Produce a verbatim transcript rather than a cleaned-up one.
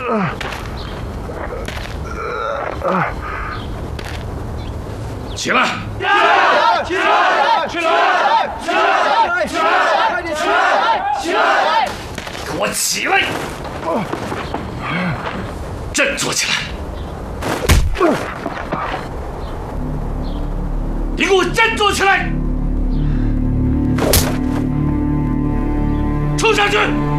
起来！ 起来！起来！起来！起来！起来！快点起来！起来！ 给我起来！振作起来！你给我振作起来！冲上去！